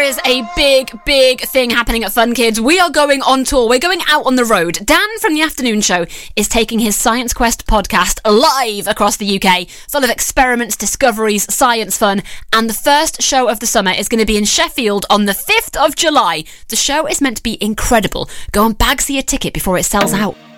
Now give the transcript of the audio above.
is a big thing happening at Fun Kids. We are going on tour. We're going out on the road. Dan from the afternoon show is taking his Science Quest podcast live across the UK, full of experiments, discoveries, science fun. And the first show of the summer is going to be in Sheffield on the 5th of July. The show is meant to be incredible. Go and bagsy a ticket before it sells out.